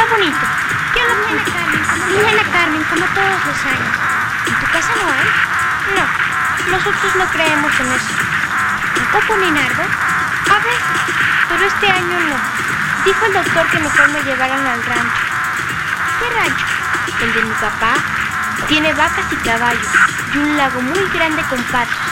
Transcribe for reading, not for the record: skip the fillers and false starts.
está bonito. Yo lo Niña Ana Carmen, como todos los años. ¿En tu casa no hay? No, nosotros no creemos en eso. ¿Tampoco ni Nardo? A ver, pero este año no. Dijo el doctor que mejor me llevaran al rancho. ¿Qué rancho? El de mi papá. Tiene vacas y caballos y un lago muy grande con patos.